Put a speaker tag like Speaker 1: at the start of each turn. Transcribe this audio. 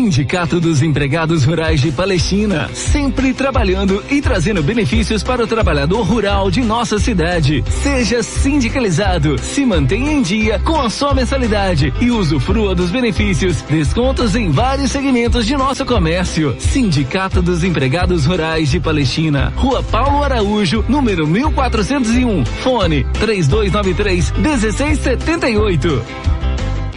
Speaker 1: Sindicato dos Empregados Rurais de Palestina, sempre trabalhando e trazendo benefícios para o trabalhador rural de nossa cidade. Seja sindicalizado, se mantenha em dia com a sua mensalidade e usufrua dos benefícios, descontos em vários segmentos de nosso comércio. Sindicato dos Empregados Rurais de Palestina, Rua Paulo Araújo, número 1401, fone 3293-1678.